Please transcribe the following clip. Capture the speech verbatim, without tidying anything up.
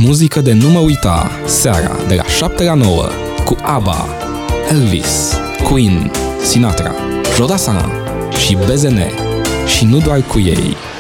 Muzică de nu mă uita, seara de la șapte la nouă, cu ABBA, Elvis, Queen, Sinatra, Jodasana și B Z N. Și nu doar cu ei.